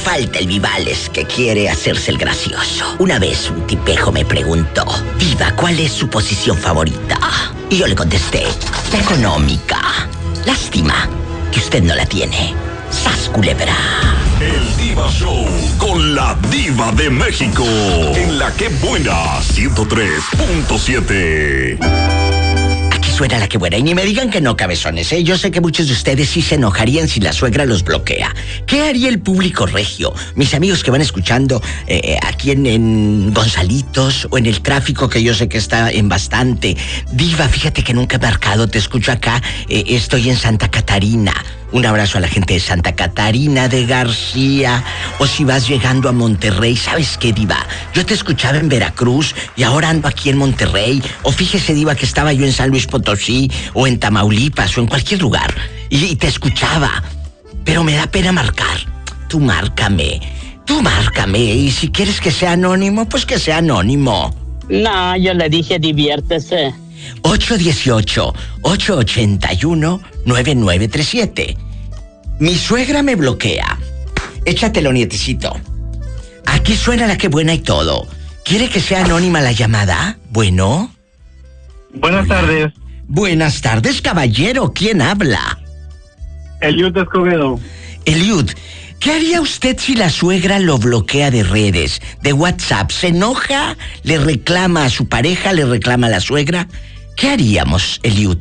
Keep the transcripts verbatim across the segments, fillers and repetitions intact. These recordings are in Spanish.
falta el Vivales que quiere hacerse el gracioso. Una vez un tipejo me preguntó, Diva, ¿cuál es su posición favorita? Y yo le contesté, la económica. Lástima que usted no la tiene. ¡Sas, culebra! El Diva Show con la Diva de México. En La Que Buena, ciento tres punto siete. Aquí suena La Que Buena. Y ni me digan que no, cabezones, ¿eh? Yo sé que muchos de ustedes sí se enojarían si la suegra los bloquea. ¿Qué haría el público regio? Mis amigos que van escuchando eh, aquí en, en Gonzalitos o en el tráfico, que yo sé que está en bastante. Diva, fíjate que nunca he marcado, te escucho acá. Eh, estoy en Santa Catarina. Un abrazo a la gente de Santa Catarina de García. O si vas llegando a Monterrey, ¿sabes qué, Diva? Yo te escuchaba en Veracruz y ahora ando aquí en Monterrey. O fíjese, Diva, que estaba yo en San Luis Potosí o en Tamaulipas o en cualquier lugar. Y, y te escuchaba. Pero me da pena marcar. Tú márcame. Tú márcame. Y si quieres que sea anónimo, pues que sea anónimo. No, yo le dije diviértese. ocho uno ocho, ocho ocho uno, nueve nueve tres siete. Mi suegra me bloquea. Échatelo, nietecito. Aquí suena La Que Buena y todo. ¿Quiere que sea anónima la llamada? Bueno. Buenas Hola. tardes. Buenas tardes, caballero. ¿Quién habla? Eliud Escobedo. Eliud, ¿qué haría usted si la suegra lo bloquea de redes, de WhatsApp? ¿Se enoja? ¿Le reclama a su pareja? ¿Le reclama a la suegra? ¿Qué haríamos, Eliud?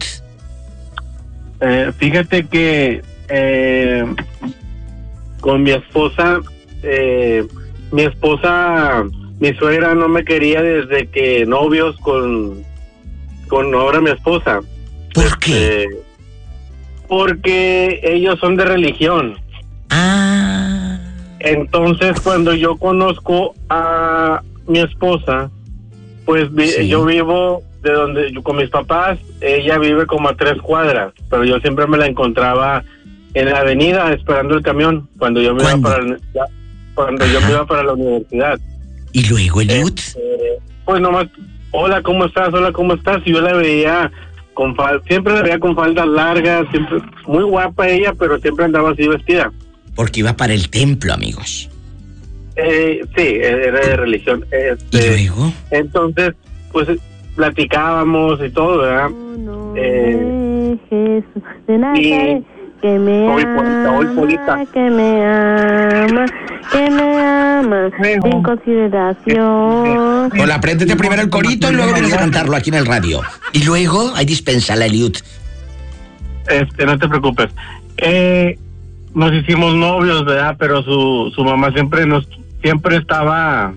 Eh, fíjate que eh, con mi esposa, eh, mi esposa, mi suegra no me quería desde que novios con, con ahora mi esposa. ¿Por qué? Este, porque ellos son de religión. Ah. Entonces, cuando yo conozco a mi esposa, pues vi, Sí. yo vivo de donde yo, con mis papás, ella vive como a tres cuadras, pero yo siempre me la encontraba en la avenida esperando el camión cuando yo me ¿Cuándo? iba para la, cuando yo me iba para la universidad. ¿Y luego, Eliud? Este, pues nomás, hola, ¿cómo estás? Hola, ¿cómo estás? Y yo la veía con fal- siempre la veía con faldas largas, siempre muy guapa ella, pero siempre andaba así vestida. Porque iba para el templo, amigos. Eh, sí, era de religión. Este, ¿Y luego? Entonces, pues platicábamos y todo, ¿verdad? No, Eh, Jesús de Nazaret, y que me hoy ama, polita, hoy polita. que me ama, que me ama, sin consideración. Hola, apréndete primero el corito y luego vienes a cantarlo aquí en el radio. Y luego, ahí dispensa la Eliud. Este, no te preocupes. Eh, nos hicimos novios, ¿verdad? Pero su, su mamá siempre nos, siempre estaba,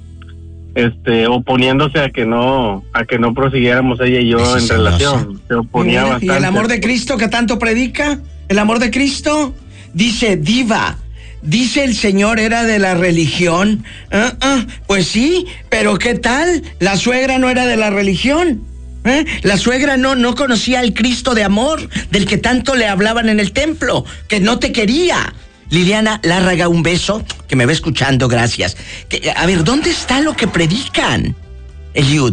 este, oponiéndose a que no, a que no prosiguiéramos ella y yo ¿Es en celosa? relación. Se oponía Mira, bastante. ¿y el amor de Cristo que tanto predica? ¿El amor de Cristo? Dice, Diva, dice el Señor era de la religión. Ah, ah, pues sí, pero ¿qué tal? La suegra no era de la religión. ¿Eh? La suegra no, no conocía al Cristo de amor, del que tanto le hablaban en el templo, que no te quería. Liliana Lárraga, un beso, que me va escuchando, gracias. Que, a ver, ¿dónde está lo que predican, Eliud?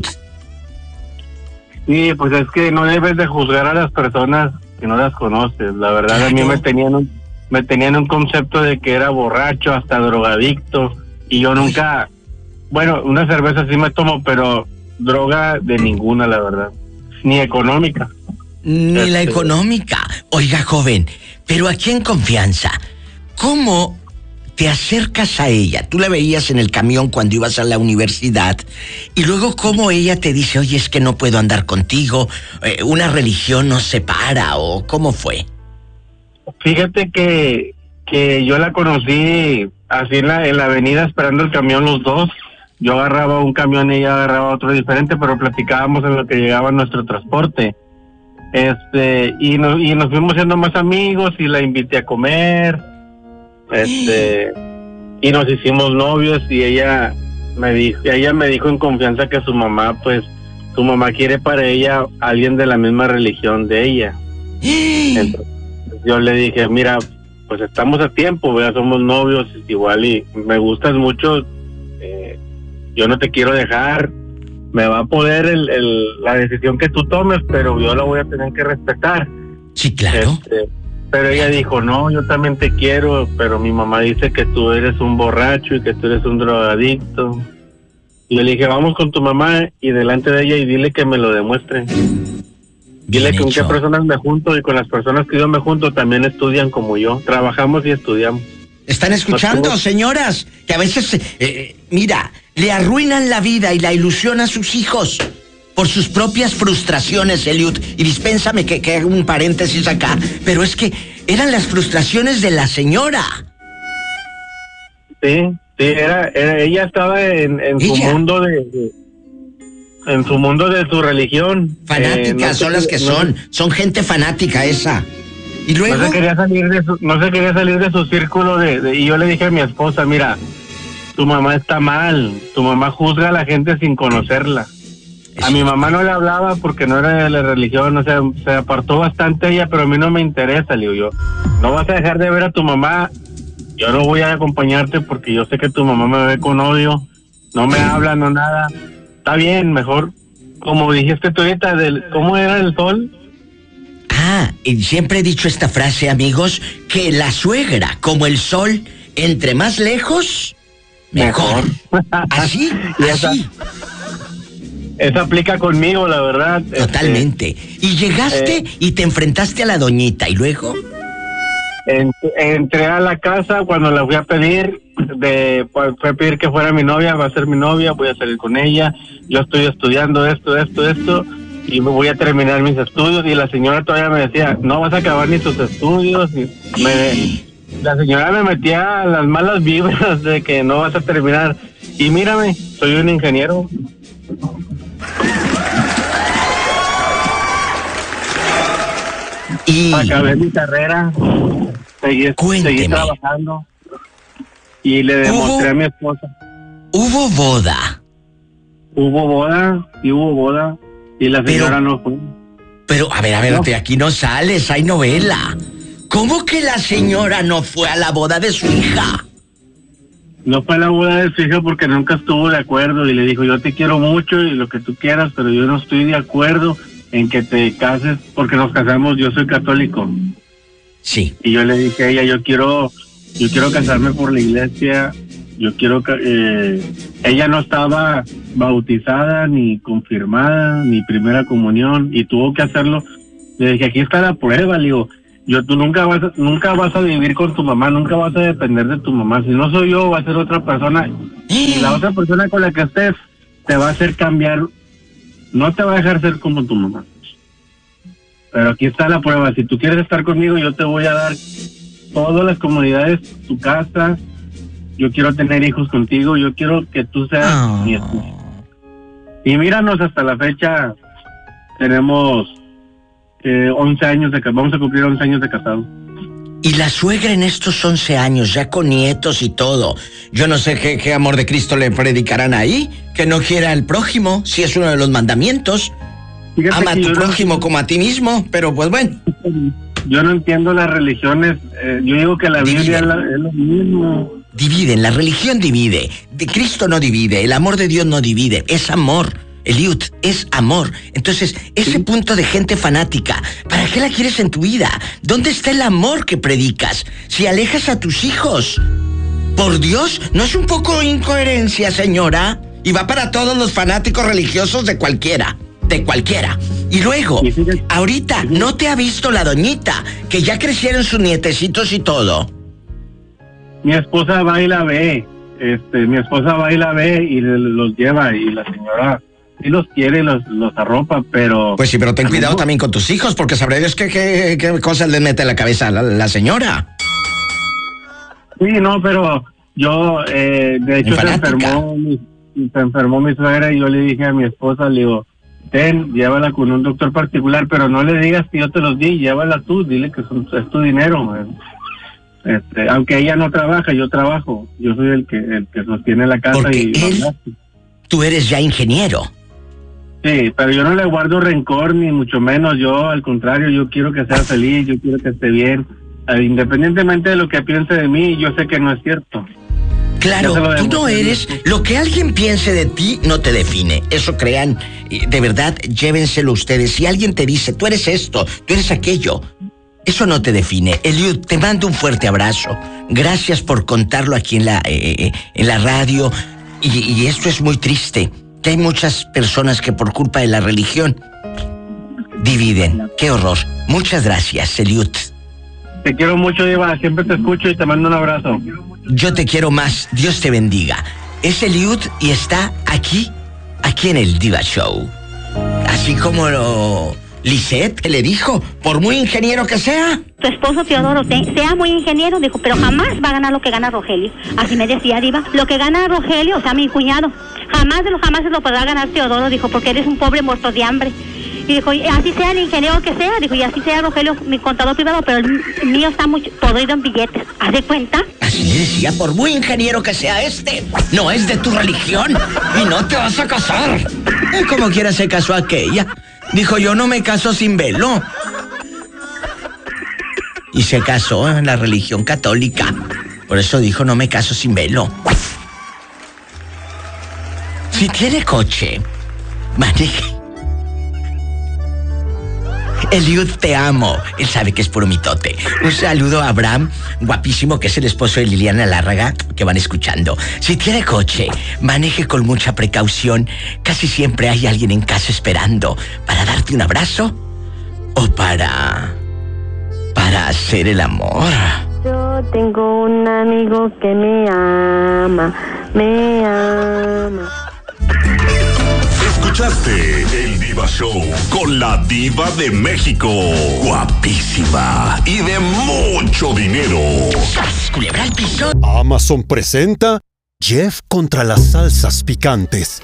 Sí, pues es que no debes de juzgar a las personas que no las conoces. La verdad, a mí Claro. me tenían un, me tenían un concepto de que era borracho, hasta drogadicto, y yo nunca, bueno, una cerveza sí me tomo, pero droga de ninguna, la verdad, ni económica. Ni la Este- económica. Oiga, joven, pero aquí en confianza, ¿cómo te acercas a ella? Tú la veías en el camión cuando ibas a la universidad y luego cómo ella te dice, oye, es que no puedo andar contigo, eh, una religión nos separa, o ¿cómo fue? Fíjate que, que yo la conocí así en la, en la avenida esperando el camión los dos. Yo agarraba un camión y ella agarraba otro diferente, pero platicábamos en lo que llegaba nuestro transporte. Este, y nos, y nos fuimos siendo más amigos y la invité a comer. Este, y nos hicimos novios y ella me dijo, ella me dijo en confianza que su mamá, pues, su mamá quiere para ella alguien de la misma religión de ella. Entonces, yo le dije, mira, pues estamos a tiempo, ¿verdad? Somos novios igual y me gustas mucho, eh, yo no te quiero dejar, me va a poder el, el, la decisión que tú tomes, pero yo la voy a tener que respetar. Sí, claro. Este, Pero ella dijo, no, yo también te quiero, pero mi mamá dice que tú eres un borracho y que tú eres un drogadicto. Y yo le dije, vamos con tu mamá y delante de ella y dile que me lo demuestre. Dile Bien con hecho. qué personas me junto y con las personas que yo me junto también estudian como yo. Trabajamos y estudiamos. ¿Están escuchando, No, señoras? Que a veces, eh, mira, le arruinan la vida y la ilusión a sus hijos por sus propias frustraciones, Eliud. Y dispénsame que, que haga un paréntesis acá, pero es que eran las frustraciones de la señora. Sí, sí, era, era- ella estaba en, en su Ella. mundo de, de- en su mundo de su religión. Fanáticas Eh, no se son las que quería- no- son, son gente fanática esa. Y luego... No se quería salir de su, no se quería salir de su círculo de, de- y yo le dije a mi esposa, mira, tu mamá está mal, tu mamá juzga a la gente sin conocerla. A mi mamá no le hablaba porque no era de la religión, o sea, se apartó bastante ella, pero a mí no me interesa, le digo yo. No vas a dejar de ver a tu mamá, yo no voy a acompañarte porque yo sé que tu mamá me ve con odio, no me habla, no nada. Está bien, mejor, como dijiste tú ahorita, del, ¿cómo era el sol? Ah, y siempre he dicho esta frase, amigos, que la suegra, como el sol, entre más lejos, mejor. Así, Y esa- así, Eso aplica conmigo, la verdad. totalmente. Y llegaste eh, y te enfrentaste a la doñita, y luego... Este, en- entré a la casa cuando la fui a pedir, de, pues, fue a pedir que fuera mi novia, va a ser mi novia, voy a salir con ella, yo estoy estudiando esto, esto, esto, y me voy a terminar mis estudios, y la señora todavía me decía, no vas a acabar ni tus estudios, y me, la señora me metía las malas vibras de que no vas a terminar, y mírame, soy un ingeniero. Y... Acabé mi carrera, seguí, Cuénteme. seguí trabajando y le demostré ¿Hubo? a mi esposa. Hubo boda, Hubo boda, y hubo boda, y la Pero- señora no fue. pero a ver, a ver, No. de aquí no sales, hay novela. ¿Cómo que la señora no fue a la boda de su hija? No fue a la boda de su hija porque nunca estuvo de acuerdo y le dijo, yo te quiero mucho y lo que tú quieras, pero yo no estoy de acuerdo en que te cases porque nos casamos, yo soy católico. Sí. Y yo le dije a ella, yo quiero, yo quiero casarme por la iglesia, yo quiero que eh, ella no estaba bautizada, ni confirmada, ni primera comunión, y tuvo que hacerlo. Le dije, aquí está la prueba, le digo, yo tú nunca vas a, nunca vas a vivir con tu mamá, nunca vas a depender de tu mamá, si no soy yo, va a ser otra persona, y la otra persona con la que estés te va a hacer cambiar, no te va a dejar ser como tu mamá. Pero aquí está la prueba, si tú quieres estar conmigo, yo te voy a dar todas las comodidades, tu casa, yo quiero tener hijos contigo, yo quiero que tú seas Ah. mi esposa. Y míranos, hasta la fecha tenemos eh, once años de casados, vamos a cumplir once años de casados. Y la suegra en estos once años, ya con nietos y todo. Yo no sé qué, qué amor de Cristo le predicarán ahí, que no quiera al prójimo, si es uno de los mandamientos. Fíjate Ama a que tu yo no- prójimo como a ti mismo, pero pues bueno. Yo no entiendo las religiones, eh, yo digo que la Biblia es, la- es lo mismo. Dividen, la religión divide. De Cristo no divide, el amor de Dios no divide, es amor. Eliud, es amor. Entonces, ese punto de gente fanática, ¿para qué la quieres en tu vida? ¿Dónde está el amor que predicas? Si alejas a tus hijos. Por Dios, ¿no es un poco incoherencia, señora? Y va para todos los fanáticos religiosos de cualquiera. De cualquiera. Y luego, Y fíjate- ahorita, ¿no te ha visto la doñita? Que ya crecieron sus nietecitos y todo. Mi esposa va y la ve, este, mi esposa va y la ve y le- los lleva y la señora sí los quiere, los, los arropa, pero... Pues sí, pero ten cuidado también con tus hijos, porque sabré Dios qué, qué, qué cosas le mete en la cabeza a la, la señora. Sí, no, pero yo, eh, de hecho, se Fanática. enfermó, mi, se enfermó mi suegra y yo le dije a mi esposa, le digo, ten, llévala con un doctor particular, pero no le digas que yo te los di, llévala tú, dile que son- es tu dinero. eh. Este, aunque ella no trabaja, yo trabajo, yo soy el que el que sostiene la casa Porque y los él- gastos. Tú eres ya ingeniero. Sí, pero yo no le guardo rencor, ni mucho menos. Yo, al contrario, yo quiero que sea feliz, yo quiero que esté bien. Eh, independientemente de lo que piense de mí, yo sé que no es cierto. Claro, Ya se lo tú no demostré. eres... Lo que alguien piense de ti no te define. Eso crean. Y de verdad, llévenselo ustedes. Si alguien te dice, tú eres esto, tú eres aquello, Eso no te define. Eliud, te mando un fuerte abrazo. Gracias por contarlo aquí en la, eh, en la radio. Y, y esto es muy triste, que hay muchas personas que por culpa de la religión dividen. ¡Qué horror! Muchas gracias, Eliud. Te quiero mucho, Diva. Siempre te escucho y te mando un abrazo. Yo te quiero más. Dios te bendiga. Es Eliud y está aquí, aquí en el Diva Show. Así como lo... Lisette, que le dijo, por muy ingeniero que sea. Tu esposo Teodoro, te, sea muy ingeniero, dijo, pero jamás va a ganar lo que gana Rogelio. Así me decía, Diva. Lo que gana Rogelio, o sea, mi cuñado, jamás de lo jamás se lo podrá ganar Teodoro, dijo, porque eres un pobre muerto de hambre. Y dijo, y así sea el ingeniero que sea, dijo, y así sea Rogelio, mi contador privado, pero el mío está muy podrido en billetes. ¿Haz de cuenta? Así le decía, por muy ingeniero que sea este, no es de tu religión y no te vas a casar. Y como quiera se casó aquella. Dijo, yo no me caso sin velo. Y se casó en la religión católica. Por eso dijo, no me caso sin velo. Si tiene coche, maneje. Eliud, te amo. Él sabe que es puro mitote. Un saludo a Abraham, guapísimo, que es el esposo de Liliana Lárraga, que van escuchando. Si tiene coche, maneje con mucha precaución. Casi siempre hay alguien en casa esperando para darte un abrazo o para... para hacer el amor. Yo tengo un amigo que me ama, me ama. Escuchaste el Diva Show con la Diva de México. Guapísima y de mucho dinero. ¡Sas, culebra al piso! Amazon presenta Jeff contra las salsas picantes.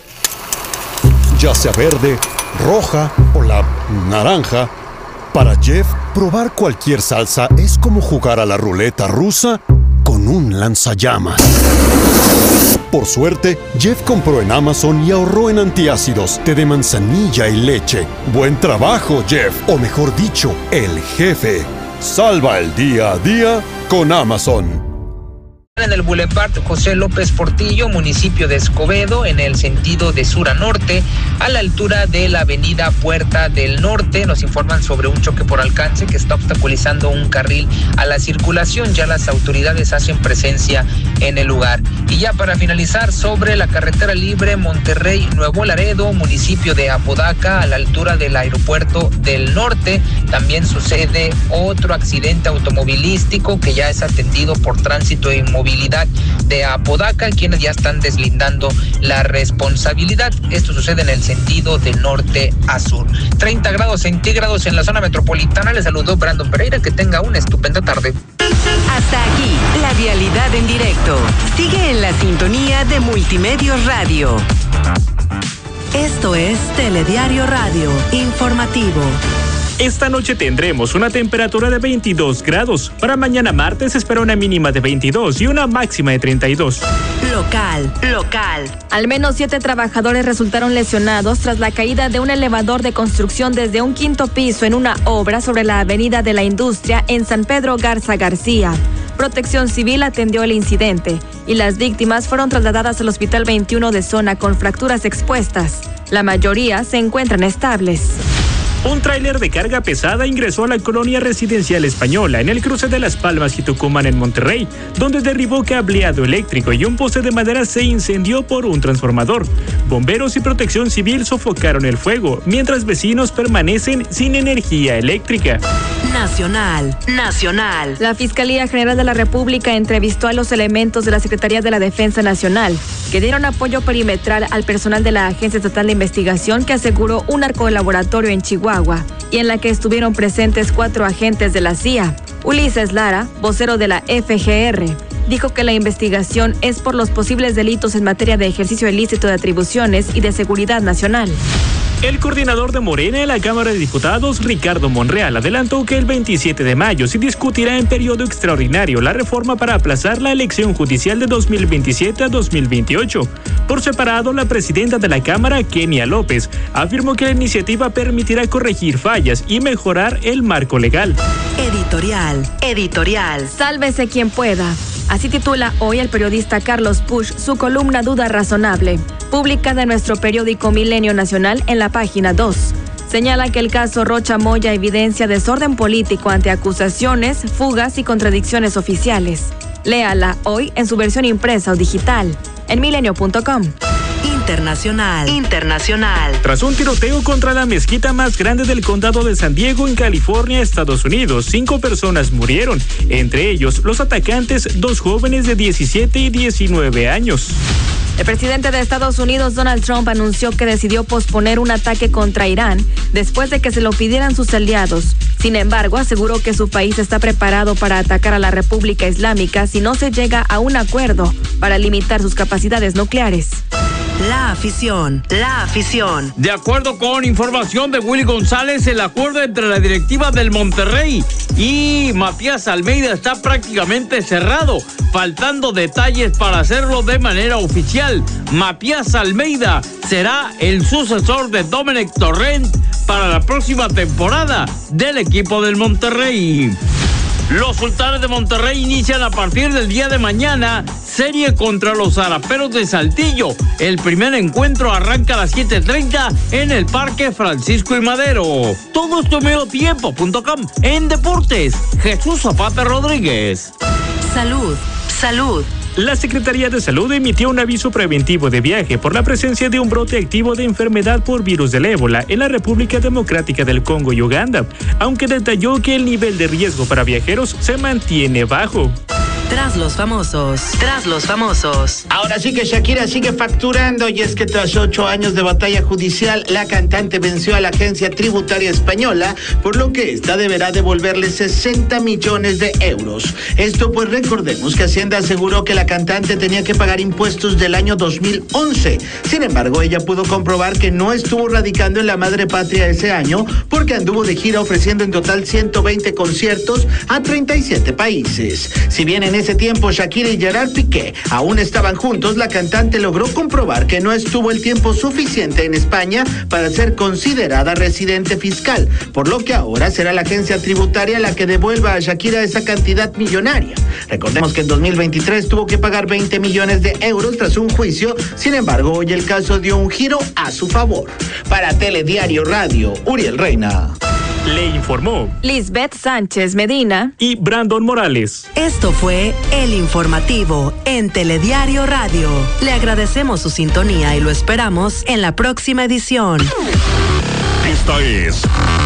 Ya sea verde, roja o la naranja, para Jeff, probar cualquier salsa es como jugar a la ruleta rusa con un lanzallamas. Por suerte, Jeff compró en Amazon y ahorró en antiácidos, té de manzanilla y leche. ¡Buen trabajo, Jeff! O mejor dicho, el jefe. Salva el día a día con Amazon. En el Boulevard José López Portillo, municipio de Escobedo, en el sentido de sur a norte, a la altura de la avenida Puerta del Norte. Nos informan sobre un choque por alcance que está obstaculizando un carril a la circulación. Ya las autoridades hacen presencia en el lugar. Y ya para finalizar, sobre la carretera libre Monterrey-Nuevo Laredo, municipio de Apodaca, a la altura del aeropuerto del Norte, también sucede otro accidente automovilístico que ya es atendido por Tránsito y Movilidad de Apodaca, quienes ya están deslindando la responsabilidad. Esto sucede en el sentido de norte a sur. treinta grados centígrados en la zona metropolitana. Les saludó Brandon Pereira. Que tenga una estupenda tarde. Hasta aquí, la vialidad en directo. Sigue en la sintonía de Multimedios Radio. Esto es Telediario Radio Informativo. Esta noche tendremos una temperatura de veintidós grados. Para mañana martes se espera una mínima de veintidós y una máxima de treinta y dos. Local, local. Al menos siete trabajadores resultaron lesionados tras la caída de un elevador de construcción desde un quinto piso en una obra sobre la Avenida de la Industria en San Pedro Garza García. Protección Civil atendió el incidente y las víctimas fueron trasladadas al Hospital veintiuno de Zona con fracturas expuestas. La mayoría se encuentran estables. Un tráiler de carga pesada ingresó a la colonia residencial española en el cruce de Las Palmas y Tucumán en Monterrey, donde derribó cableado eléctrico y un poste de madera se incendió por un transformador. Bomberos y Protección Civil sofocaron el fuego, mientras vecinos permanecen sin energía eléctrica. Nacional, nacional. La Fiscalía General de la República entrevistó a los elementos de la Secretaría de la Defensa Nacional, que dieron apoyo perimetral al personal de la Agencia Estatal de Investigación que aseguró un narcolaboratorio en Chihuahua, y en la que estuvieron presentes cuatro agentes de la C I A. Ulises Lara, vocero de la F G R, dijo que la investigación es por los posibles delitos en materia de ejercicio ilícito de atribuciones y de seguridad nacional. El coordinador de Morena en la Cámara de Diputados, Ricardo Monreal, adelantó que el veintisiete de mayo se discutirá en periodo extraordinario la reforma para aplazar la elección judicial de dos mil veintisiete a dos mil veintiocho. Por separado, la presidenta de la Cámara, Kenia López, afirmó que la iniciativa permitirá corregir fallas y mejorar el marco legal. Editorial, editorial. Sálvese quien pueda. Así titula hoy el periodista Carlos Push su columna Duda Razonable, publicada en nuestro periódico Milenio Nacional en la página dos. señala que el caso Rocha Moya evidencia desorden político ante acusaciones, fugas y contradicciones oficiales. Léala hoy en su versión impresa o digital en milenio punto com. Internacional. Internacional. Tras un tiroteo contra la mezquita más grande del condado de San Diego, en California, Estados Unidos, cinco personas murieron, entre ellos los atacantes, dos jóvenes de diecisiete y diecinueve años. El presidente de Estados Unidos, Donald Trump, anunció que decidió posponer un ataque contra Irán después de que se lo pidieran sus aliados. Sin embargo, aseguró que su país está preparado para atacar a la República Islámica si no se llega a un acuerdo para limitar sus capacidades nucleares. La afición, la afición. De acuerdo con información de Willy González, el acuerdo entre la directiva del Monterrey y Matías Almeida está prácticamente cerrado, faltando detalles para hacerlo de manera oficial. Matías Almeida será el sucesor de Domènec Torrent para la próxima temporada del equipo del Monterrey. Los Sultanes de Monterrey inician a partir del día de mañana serie contra los Zaraperos de Saltillo. El primer encuentro arranca a las siete treinta en el Parque Francisco y Madero. Todo esto en medio tiempo punto com. En deportes, Jesús Zapata Rodríguez. Salud, salud. La Secretaría de Salud emitió un aviso preventivo de viaje por la presencia de un brote activo de enfermedad por virus del ébola en la República Democrática del Congo y Uganda, aunque detalló que el nivel de riesgo para viajeros se mantiene bajo. Tras los famosos, tras los famosos. Ahora sí que Shakira sigue facturando, y es que tras ocho años de batalla judicial, la cantante venció a la agencia tributaria española, por lo que esta deberá devolverle sesenta millones de euros. Esto pues recordemos que Hacienda aseguró que la cantante tenía que pagar impuestos del año dos mil once. Sin embargo, ella pudo comprobar que no estuvo radicando en la madre patria ese año, porque anduvo de gira ofreciendo en total ciento veinte conciertos a treinta y siete países. Si bien en ese tiempo Shakira y Gerard Piqué aún estaban juntos, la cantante logró comprobar que no estuvo el tiempo suficiente en España para ser considerada residente fiscal, por lo que ahora será la agencia tributaria la que devuelva a Shakira esa cantidad millonaria. Recordemos que en dos mil veintitrés tuvo que pagar veinte millones de euros tras un juicio. Sin embargo, hoy el caso dio un giro a su favor. Para Telediario Radio, Uriel Reina. Le informó Lisbeth Sánchez Medina y Brandon Morales. Esto fue El Informativo en Telediario Radio. Le agradecemos su sintonía y lo esperamos en la próxima edición. Esta es